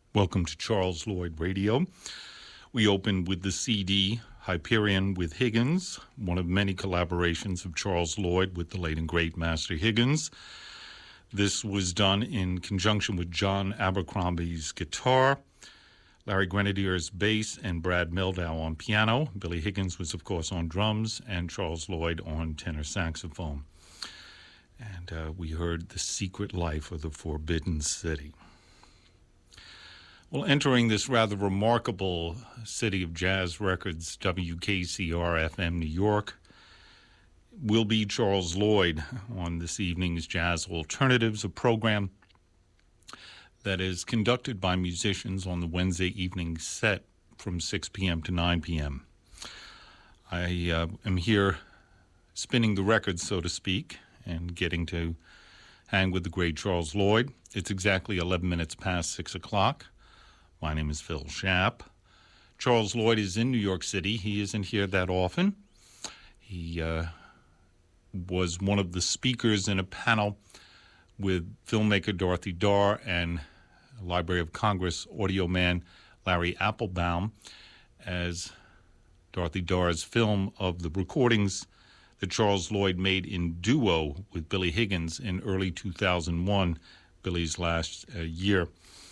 Welcome to Charles Lloyd Radio. We opened with the CD Hyperion with Higgins, one of many collaborations of Charles Lloyd with the late and great Master Higgins. This was done in conjunction with John Abercrombie's guitar, Larry Grenadier's bass, and Brad Mehldau on piano. Billy Higgins was, of course, on drums, and Charles Lloyd on tenor saxophone. And we heard The Secret Life of the Forbidden City. Well, entering this rather remarkable city of jazz records, WKCR-FM New York, will be Charles Lloyd on this evening's Jazz Alternatives, a program that is conducted by musicians on the Wednesday evening set from 6 p.m. to 9 p.m. I am here spinning the records, so to speak, and getting to hang with the great Charles Lloyd. It's exactly 11 minutes past 6 o'clock. My name is Phil Schaap. Charles Lloyd is in New York City. He isn't here that often. He was one of the speakers in a panel with filmmaker Dorothy Darr and Library of Congress audio man Larry Applebaum as Dorothy Darr's film of the recordings that Charles Lloyd made in duo with Billy Higgins in early 2001, Billy's last year.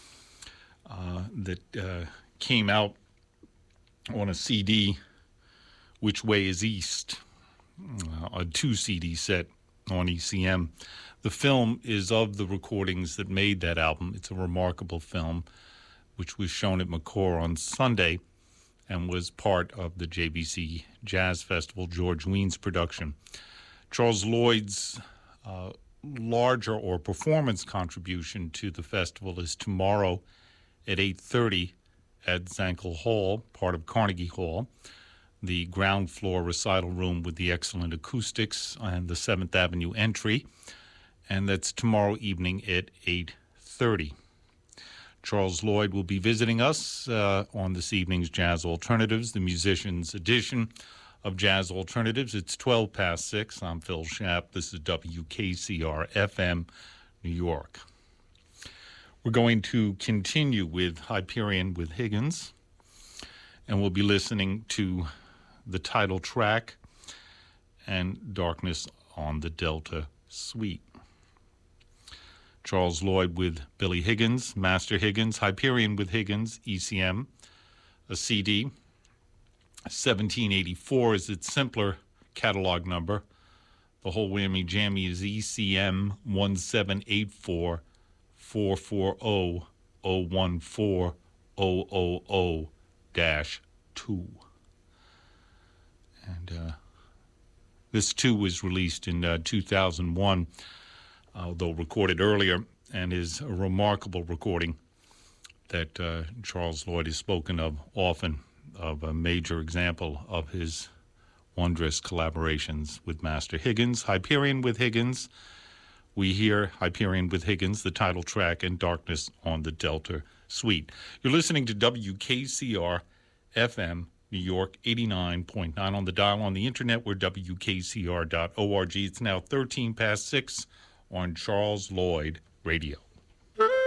That came out on a CD, Which Way is East, a 2-CD set on ECM. The film is of the recordings that made that album. It's a remarkable film, which was shown at McCore on Sunday and was part of the JBC Jazz Festival, George Weins' production. Charles Lloyd's larger or performance contribution to the festival is tomorrow at 8:30 at Zankel Hall, part of Carnegie Hall, the ground floor recital room with the excellent acoustics and the 7th Avenue entry, and that's tomorrow evening at 8:30. Charles Lloyd will be visiting us on this evening's Jazz Alternatives, the musicians' edition of Jazz Alternatives. It's 12 past 6. I'm Phil Schaap. This is WKCR-FM, New York. We're going to continue with Hyperion with Higgins, and we'll be listening to the title track and Darkness on the Delta Suite. Charles Lloyd with Billy Higgins, Master Higgins, Hyperion with Higgins, ECM, a CD. 1784 is its simpler catalog number. The whole whammy jammy is ECM 1784 440 014 000-2. And this too was released in 2001, though recorded earlier, and is a remarkable recording that Charles Lloyd has spoken of often, of a major example of his wondrous collaborations with Master Higgins. Hyperion with Higgins. We hear Hyperion with Higgins, the title track, and Darkness on the Delta Suite. You're listening to WKCR-FM, New York, 89.9 on the dial. On the internet, we're WKCR.org. It's now 13 past 6 on Charles Lloyd Radio.